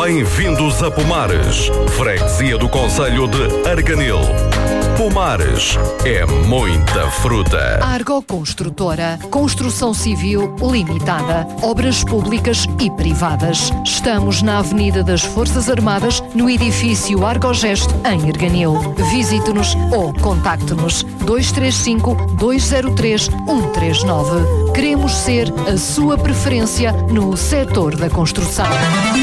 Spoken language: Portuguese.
Bem-vindos a Pomares, freguesia do concelho de Arganil. Pomares é muita fruta. Argo Construtora, construção civil limitada, obras públicas e privadas. Estamos na Avenida das Forças Armadas, no edifício Argogesto, em Arganil. Visite-nos ou contacte-nos 235-203-139. Queremos ser a sua preferência no setor da construção.